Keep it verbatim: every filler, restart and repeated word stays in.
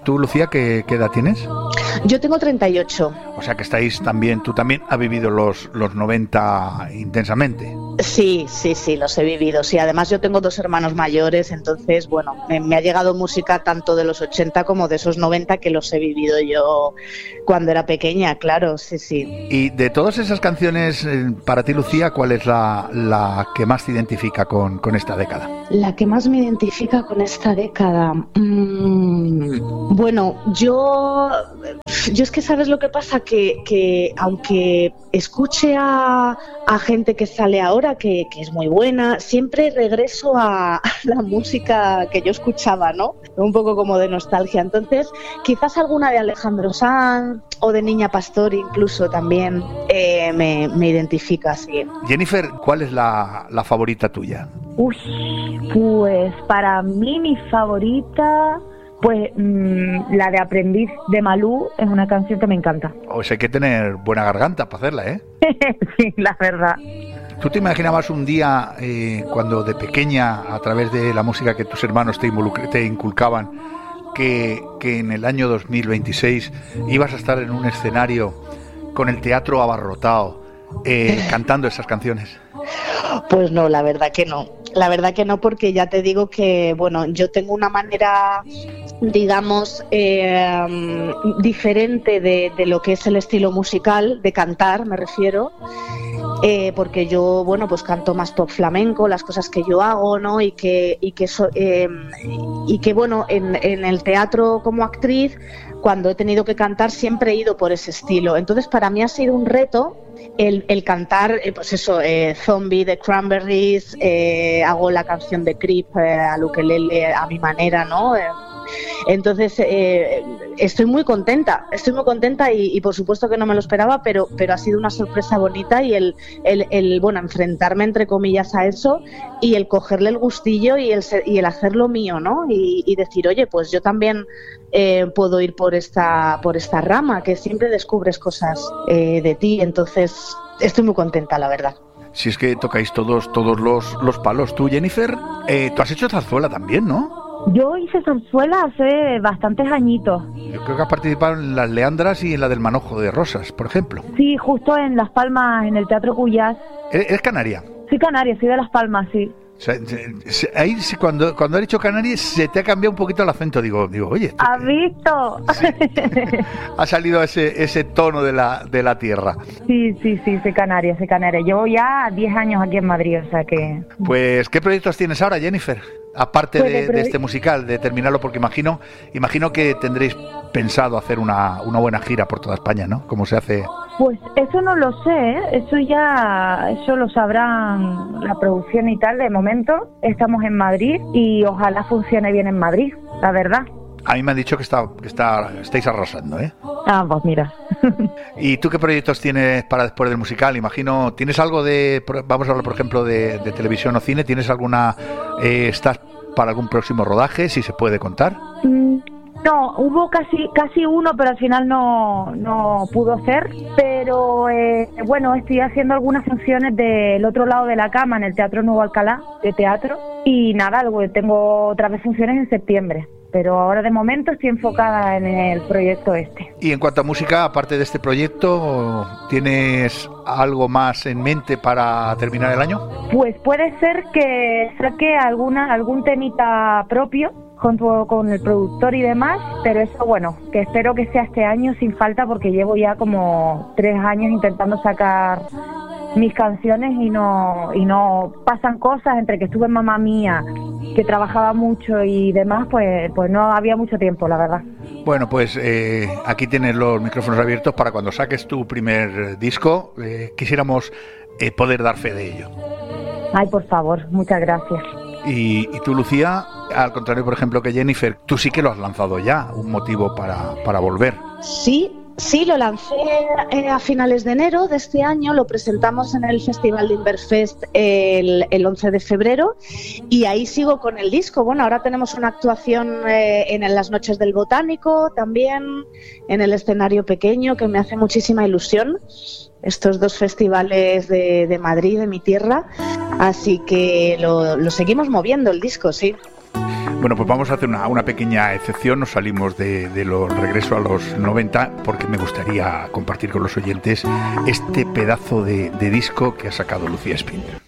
¿Tú, Lucía, qué, qué edad tienes? Yo tengo treinta y ocho. O sea que estáis también, tú también has vivido los, los noventa intensamente. Sí, sí, sí, los he vivido. Sí, además yo tengo dos hermanos mayores, entonces, bueno, me, me ha llegado música tanto de los ochenta como de esos noventa que los he vivido yo cuando era pequeña, claro, sí, sí. Y de todas esas canciones, para ti, Lucía, ¿cuál es la, la que más te identifica con, con esta década? La que más me identifica con esta década... Mmm, bueno, yo... Yo es que, ¿sabes lo que pasa? Que, que aunque escuche a, a gente que sale ahora, que, que es muy buena, siempre regreso a, a la música que yo escuchaba, ¿no? Un poco como de nostalgia. Entonces, quizás alguna de Alejandro Sanz o de Niña Pastor incluso también eh, me, me identifica, sí. Jennifer, ¿cuál es la, la favorita tuya? Uy, pues para mí mi favorita... Pues mmm, la de Aprendiz de Malú es una canción que me encanta. O sea, hay que tener buena garganta para hacerla, ¿eh? Sí, la verdad. ¿Tú te imaginabas un día, eh, cuando de pequeña, a través de la música que tus hermanos te, involucr- te inculcaban, que, que en el año dos mil veintiséis ibas a estar en un escenario con el teatro abarrotado, eh, cantando esas canciones? Pues no, la verdad que no. La verdad que no, porque ya te digo que, bueno, yo tengo una manera, digamos, eh, diferente de, de lo que es el estilo musical, de cantar, me refiero, eh, porque yo, bueno, pues canto más pop flamenco, las cosas que yo hago, ¿no? Y que, y que, so, eh, y que bueno, en, en el teatro como actriz, cuando he tenido que cantar, siempre he ido por ese estilo. Entonces, para mí ha sido un reto el, el cantar, eh, pues eso, eh, Zombie de Cranberries, eh, hago la canción de Creep eh, al ukelele a mi manera, ¿no? Eh, entonces, eh, estoy muy contenta, estoy muy contenta y, y por supuesto que no me lo esperaba, pero, pero ha sido una sorpresa bonita y el, el, el, bueno, enfrentarme entre comillas a eso y el cogerle el gustillo y el, y el hacerlo mío, ¿no? Y, y decir, oye, pues yo también eh, puedo ir por esta, por esta rama, que siempre descubres cosas eh, de ti, entonces estoy muy contenta, la verdad. Si es que tocáis todos, todos los, los palos. Tú, Jennifer, eh, tú has hecho zarzuela también, ¿no? Yo hice zarzuela hace bastantes añitos. Yo creo que has participado en las Leandras y en la del Manojo de Rosas, por ejemplo. Sí, justo en Las Palmas, en el Teatro Cuyás. ¿Eres canaria? Sí, canaria, soy de Las Palmas, sí. O sea, ahí sí, cuando, cuando has dicho Canarias se te ha cambiado un poquito el acento. Digo, digo oye... ¿Has visto? Sí. Ha salido ese, ese tono de la, de la tierra. Sí, sí, sí, soy canaria, soy canaria. Llevo ya diez años aquí en Madrid, o sea que... Pues, ¿qué proyectos tienes ahora, Jennifer? Aparte pues de, de, de este musical, de terminarlo, porque imagino imagino que tendréis pensado hacer una, una buena gira por toda España, ¿no? Como se hace... Pues eso no lo sé, ¿eh? Eso ya, eso lo sabrán la producción y tal. De momento estamos en Madrid y ojalá funcione bien en Madrid, la verdad. A mí me han dicho que está, que está estáis arrasando, ¿eh? Ah, pues mira. ¿Y tú qué proyectos tienes para después del musical? Imagino, ¿tienes algo de, vamos a hablar por ejemplo de, de televisión o cine? ¿Tienes alguna, eh, estás para algún próximo rodaje, si se puede contar? Mm. No, hubo casi casi uno, pero al final no, no pudo ser. Pero eh, bueno, estoy haciendo algunas funciones del otro lado de la cama en el Teatro Nuevo Alcalá, de teatro. Y nada, luego tengo otras vez funciones en septiembre. Pero ahora de momento estoy enfocada en el proyecto este. Y en cuanto a música, aparte de este proyecto, ¿tienes algo más en mente para terminar el año? Pues puede ser que saque alguna algún temita propio junto con el productor y demás, pero eso bueno, que espero que sea este año sin falta porque llevo ya como tres años intentando sacar mis canciones y no y no pasan cosas entre que estuve en Mamma Mía, que trabajaba mucho y demás, pues pues no había mucho tiempo, la verdad. Bueno, pues eh, aquí tienes los micrófonos abiertos para cuando saques tu primer disco, eh, quisiéramos eh, poder dar fe de ello. Ay, por favor, muchas gracias. Y, y tú, Lucía, al contrario, por ejemplo, que Jennifer, tú sí que lo has lanzado ya, un motivo para, para volver. Sí, sí, lo lancé eh, a finales de enero de este año, lo presentamos en el Festival de Inverfest el, el once de febrero y ahí sigo con el disco. Bueno, ahora tenemos una actuación eh, en las Noches del Botánico, también en el escenario pequeño, que me hace muchísima ilusión. Estos dos festivales de, de Madrid, de mi tierra, así que lo, lo seguimos moviendo el disco, sí. Bueno, pues vamos a hacer una, una pequeña excepción, nos salimos de, de lo regreso a los noventa, porque me gustaría compartir con los oyentes este pedazo de, de disco que ha sacado Lucía Espín.